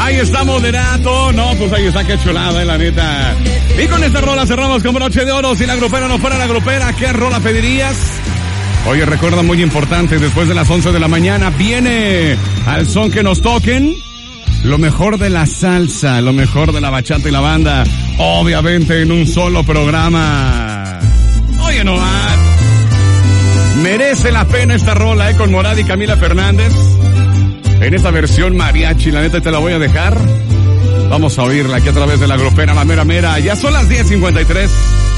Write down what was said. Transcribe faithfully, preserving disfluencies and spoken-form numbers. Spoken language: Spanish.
Ahí está Moderato. No, pues ahí está, qué chulada, eh, la neta. Y con esta rola cerramos con broche de oro. Si la grupera no fuera la grupera, ¿qué rola pedirías? Oye, recuerda, muy importante, después de las once de la mañana viene al son que nos toquen lo mejor de la salsa, lo mejor de la bachata y la banda, obviamente en un solo programa. Oye, no más. Merece la pena esta rola, eh, con Morad y Camila Fernández. En esta versión mariachi, la neta te la voy a dejar. Vamos a oírla aquí a través de la grupera, la mera mera. Ya son las diez cincuenta y tres.